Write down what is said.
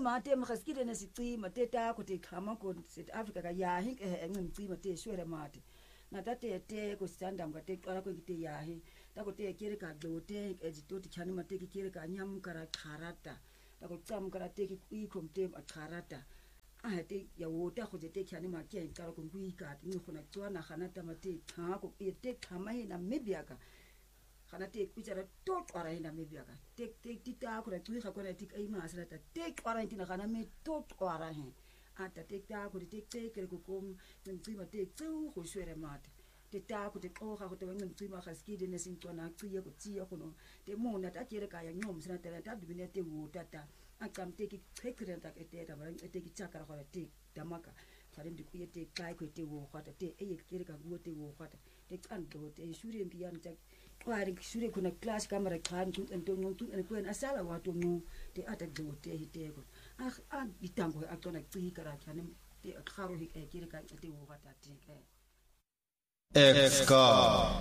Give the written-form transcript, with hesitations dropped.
ncima te mkhaskile nesicima te takho te khama ko South Africa ka yahi encima te shwere mate na tate te ko stand am ka te qala ko te yahi ta ko te kere ka glote ezitoti chani mate ke kere ka nyam kara kharata ta ko tsam kara te ki ikomte akharata te ya wota go te khane ma ke ka go ngui ka ni go na tswana gana ta mate tha go e te khama ina mebiaka gana te kutsara to twara ina mebiaka te ta go ra tui ga go na te ka ima asala ta te twara ina gana me to twara he ata te ta go te ke go kom ntsi ma te tsu go shwere mate te ta go te go ga go te ntsi ma ga skide ne sin tswana tsiya go tsiya go no te mo na ta kere ka ya nyom sina ta ta dubine te wota ta akam te ki trekere ta ke te ta ba te ki tsaka go te damaka tsare ndi ku te kai ko te wo khata te e kere ka go te wo khata te tsanto te shure mbiyan ta kwari shure kuna class camera khan tu ento non tu en kwen asala wa to no te ata go te hite go itango akona tsi kara khane te kharo hi kere ka te wo khata te Exka